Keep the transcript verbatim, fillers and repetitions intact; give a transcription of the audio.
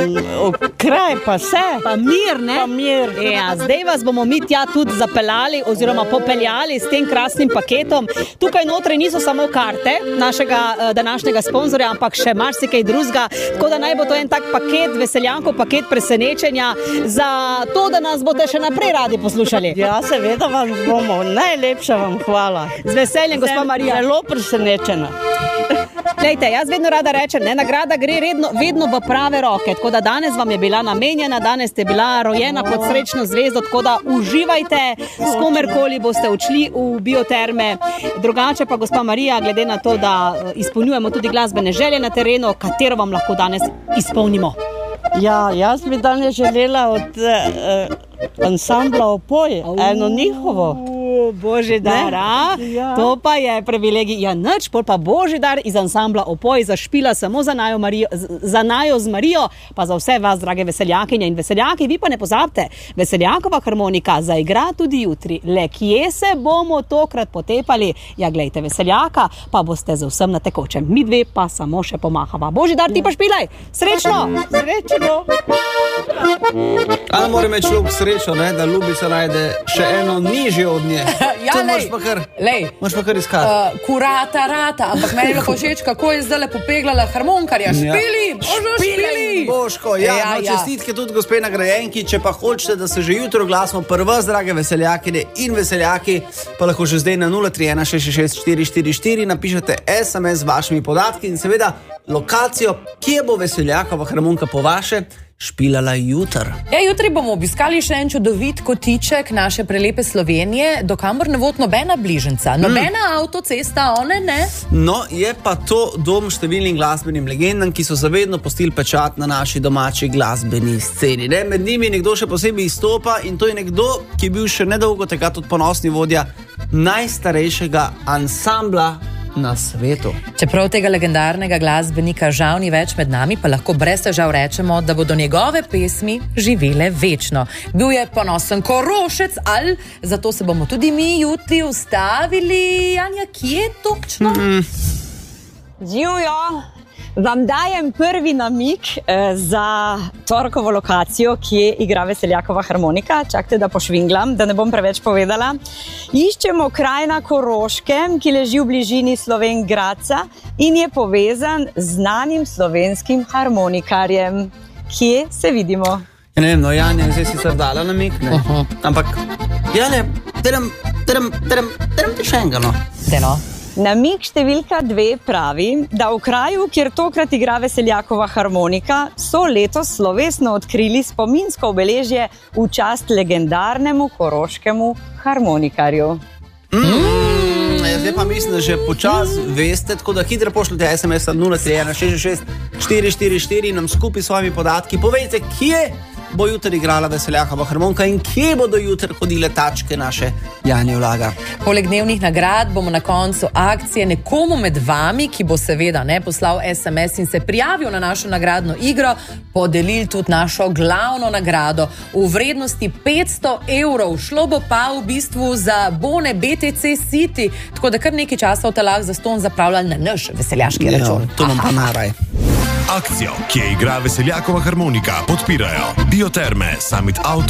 Kraj pa vse. Pa mir, ne? Pa mir. Ja, zdaj vas bomo mi tja tudi zapeljali oziroma popeljali s tem krasnim paketom. Tukaj notri niso samo karte našega današnjega sponzorja, ampak še marsikaj drugega. Tako da naj bo to en tak paket veseljankov, paket presenečenja za to, da nas boste še naprej radi poslušali. Ja, seveda vam bomo. Najlepša vam hvala. Z veseljem, gospa Marija. Zelo presenečena. Lejte, jaz vedno rada rečem, ne, nagrada gre redno, vedno v prave roke, tako da danes vam je bila namenjena, danes ste bila rojena pod srečno zvezdo, tako da uživajte, s komerkoli boste odšli v Bioterme. Drugače pa, gospa Marija, glede na to, da izpolnjujemo tudi glasbene želje na terenu, katero vam lahko danes izpolnimo? Ja, jaz bi danes želela od uh, ansambla Opoj, eno njihovo. Božidar, a? Ja. To pa je privilegij. Ja, nič, pol pa Božidar iz ansambla Opoj zašpila samo za najo, Marijo, za najo z Marijo, pa za vse vas, drage veseljakinje in veseljaki. Vi pa ne pozabite, Veseljakova harmonika zaigra tudi jutri. Le kje se bomo tokrat potepali? Ja, glejte, Veseljaka, pa boste z vsem na tekočem. Mi dve pa samo še pomahava. Božidar, ti pa špilaj! Srečno! Srečno! Ali mora imeti človek srečo, ne, da Ljubica najde še eno nižjo od nje? Ja, to lej, moraš pa kar, lej, moraš pa kar iskati. Uh, kurata rata, ampak meni je lahko všeč, kako je zdaj popeglala harmonkarja. Špili, božo, špili! Božko, ja, ja, no, ja. čestitke tudi gospe nagrajenki, če pa hočete, da se že jutro glasimo prva, drage veseljakine in veseljaki, pa lahko že zdaj na nula tri ena šest šest štiri štiri štiri napišete es em es z vašimi podatki in seveda lokacijo, kje bo Veseljakova harmonika po vaše špilala jutr. Ja, jutri bomo obiskali še en čudovit kotiček naše prelepe Slovenije, do kamor ne vod nobena bližnjica, nobena mm. avtocesta, one ne. No, je pa to dom številnim glasbenim legendam, ki so zavedno pustili pečat na naši domači glasbeni sceni. Ne? Med njimi nekdo še posebej izstopa in to je nekdo, ki je bil še nedolgo tega tudi ponosni vodja najstarejšega ansambla na svetu. Čeprav tega legendarnega glasbenika žal ni več med nami, pa lahko brez težav rečemo, da bodo njegove pesmi živele večno. Bil je ponosen Korošec, ali zato se bomo tudi mi jutri ustavili. Anja, kje točno? Mm-hmm. Živjo, vam dajem prvi namig eh, za torkovo lokacijo, kje igra Veseljakova harmonika. Čakajte, da pošvinglam, da ne bom preveč povedala. Iščemo kraj na Koroškem, ki leži v bližini Slovenj Gradca in je povezan z znanim slovenskim harmonikarjem. Kje se vidimo? Ja, ne vem, no, Janja je zdaj sicer dala namig, ne? Uh-huh. Ampak, Janja, terem, terem, terem, terem ti še enega, no. Teno. Namig številka dve pravi, da v kraju, kjer tokrat igra Veseljakova harmonika, so letos slovesno odkrili spominsko obeležje v čast legendarnemu koroškemu harmonikarju. Mm, zdaj pa mislim, da že počas veste, tako da hitro pošljete es em es nula tri ena šest šest štiri štiri štiri nam skupaj s svojimi podatki. Povejte, kje bo jutri igrala Veseljakova harmonika in kje bodo jutri hodile tačke naše Janje Vlaga. Poleg dnevnih nagrad bomo na koncu akcije nekomu med vami, ki bo seveda ne poslal es em es in se prijavil na našo nagradno igro, podelili tudi našo glavno nagrado v vrednosti petsto evrov. Šlo bo pa v bistvu za bone be te ce City, tako da kar nekaj časa v talah za ston zapravljali na naš veseljaški račun. Ja, to nam pa naraj. Akcijo, kje igra Veseljakova harmonika, podpirajo Bioterme, Summit Auto